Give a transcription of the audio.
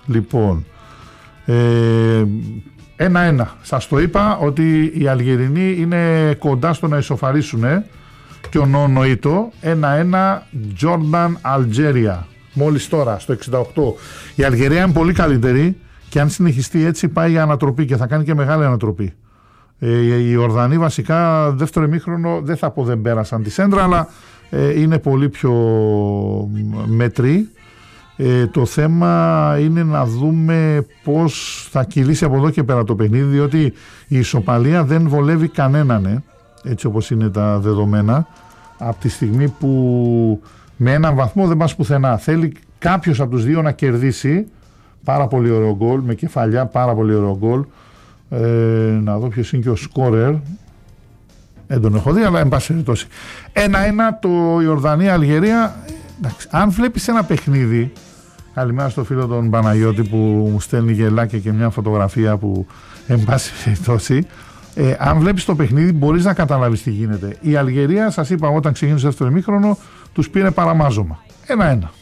Λοιπόν, 1-1. Σας το είπα ότι οι Αλγερινοί είναι κοντά στο να ισοφαρίσουν και ο Νονοήτο 1-1 Jordan Algeria. Μόλις τώρα στο 68. Η Αλγερία είναι πολύ καλύτερη και αν συνεχιστεί έτσι πάει για ανατροπή και θα κάνει και μεγάλη ανατροπή. Οι Ορδανοί βασικά δεύτερο ημίχρονο δεν θα πω δεν πέρασαν τη σέντρα, αλλά είναι πολύ πιο μέτροι. Το θέμα είναι να δούμε πώς θα κυλήσει από εδώ και πέρα το παιχνίδι, διότι η ισοπαλία δεν βολεύει κανέναν, έτσι όπως είναι τα δεδομένα, από τη στιγμή που με έναν βαθμό δεν πας πουθενά. Θέλει κάποιος από τους δύο να κερδίσει. Πάρα πολύ ωραίο γκολ, με κεφαλιά, πάρα πολύ ωραίο γκολ. Να δω ποιος είναι και ο σκόρερ. Δεν τον έχω δει, αλλά εν πάση περιπτώσει. 1-1 το Ιορδανία-Αλγερία. Αν βλέπεις ένα παιχνίδι, καλημέρα στο φίλο τον Παναγιώτη που μου στέλνει γελάκια και μια φωτογραφία που εν πάση περιπτώσει, αν βλέπεις το παιχνίδι μπορείς να καταλάβεις τι γίνεται. Η Αλγερία, σας είπα, όταν ξεκίνησε το δεύτερο ημίχρονο τους πήρε παραμάζωμα. 1-1.